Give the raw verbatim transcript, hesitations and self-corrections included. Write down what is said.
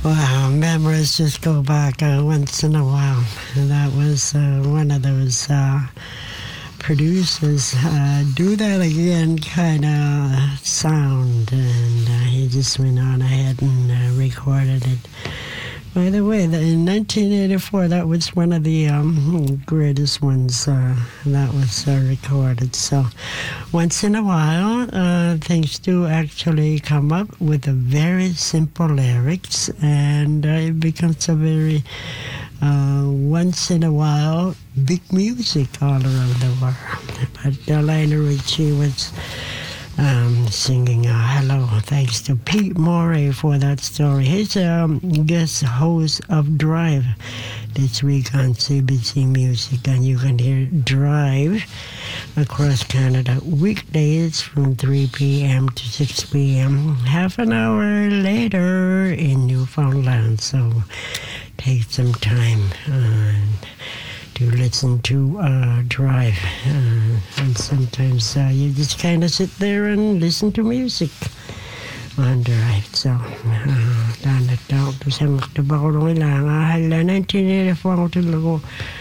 Wow, memories just go back uh, once in a while. And that was uh, one of those uh, producers, uh, do that again kind of sound. And uh, he just went on ahead and uh, recorded it. By the way, in nineteen eighty-four, that was one of the um, greatest ones uh, that was uh, recorded. So once in a while, uh, things do actually come up with a very simple lyrics, and uh, it becomes a very, uh, once in a while, big music all around the world. But uh, Lionel Richie was Um, singing uh, hello, thanks to Pete Morey for that story. He's a um, guest host of Drive this week on C B C Music, and you can hear Drive across Canada weekdays from three p.m. to six p.m. half an hour later in Newfoundland. So take some time uh, to listen to uh, Drive. Uh, and sometimes uh, you just kind of sit there and listen to music on Drive. So, uh, daan at ako sa magtabako ng ilang. Hala, nineteen eighty-four ako